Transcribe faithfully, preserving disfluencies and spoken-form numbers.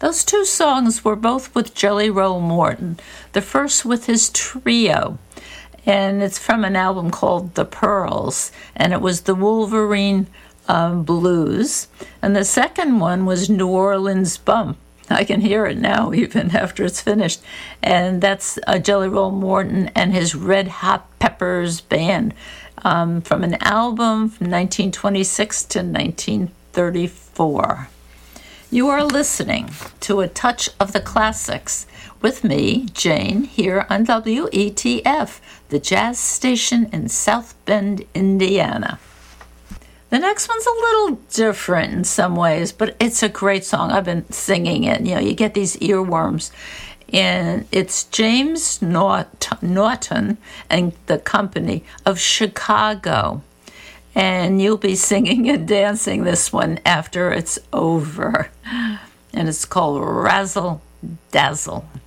Those two songs were both with Jelly Roll Morton, the first with his trio, and it's from an album called The Pearls, and it was the Wolverine um, Blues, and the second one was New Orleans Bump. I can hear it now, even after it's finished. And that's uh, Jelly Roll Morton and his Red Hot Peppers band um, from an album from nineteen twenty-six to nineteen thirty-four. You are listening to A Touch of the Classics with me, Jane, here on W E T F, the jazz station in South Bend, Indiana. The next one's a little different in some ways, but it's a great song. I've been singing it. You know, you get these earworms. And it's James Naughton and the Company of Chicago. And you'll be singing and dancing this one after it's over. And it's called Razzle Dazzle.